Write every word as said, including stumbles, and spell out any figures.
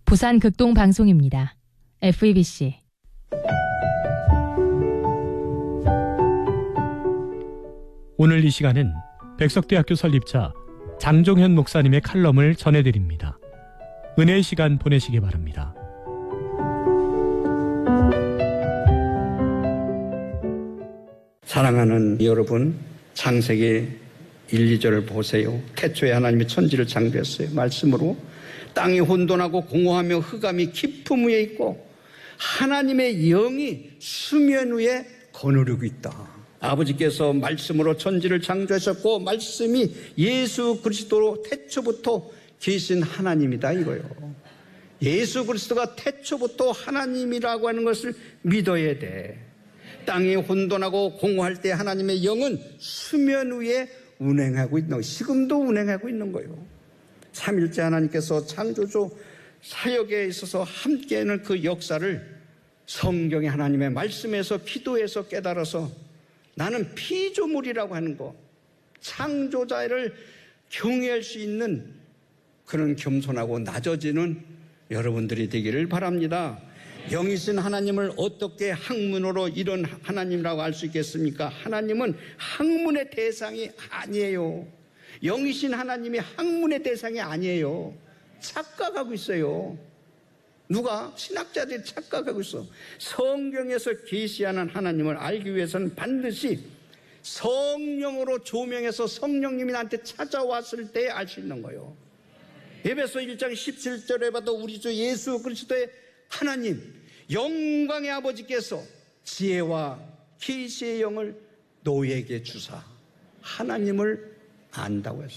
부산 극동방송입니다. 에프이비씨. 오늘 이 시간은 백석대학교 설립자 장종현 목사님의 칼럼을 전해드립니다. 은혜의 시간 보내시기 바랍니다. 사랑하는 여러분, 창세기 일, 이 절을 보세요. 태초에 하나님이 천지를 창조했어요. 말씀으로 땅이 혼돈하고 공허하며 흑암이 깊음 위에 있고 하나님의 영이 수면 위에 거느리고 있다. 아버지께서 말씀으로 천지를 창조하셨고 말씀이 예수 그리스도로 태초부터 계신 하나님이다 이거예요. 예수 그리스도가 태초부터 하나님이라고 하는 것을 믿어야 돼. 땅이 혼돈하고 공허할 때 하나님의 영은 수면 위에 운행하고 있는 거예요. 지금도 운행하고 있는 거예요. 삼일째 하나님께서 창조주 사역에 있어서 함께하는 그 역사를 성경의 하나님의 말씀에서 기도해서 깨달아서 나는 피조물이라고 하는 거, 창조자를 경외할 수 있는 그런 겸손하고 낮아지는 여러분들이 되기를 바랍니다. 영이신 하나님을 어떻게 학문으로 이런 하나님이라고 할 수 있겠습니까? 하나님은 학문의 대상이 아니에요. 영이신 하나님이 학문의 대상이 아니에요. 착각하고 있어요. 누가? 신학자들이 착각하고 있어. 성경에서 계시하는 하나님을 알기 위해서는 반드시 성령으로 조명해서 성령님이 나한테 찾아왔을 때 알 수 있는 거예요. 에베소 일 장 십칠 절에 봐도 우리 주 예수 그리스도의 하나님, 영광의 아버지께서 지혜와 계시의 영을 너에게 주사 하나님을 안다고 했어요.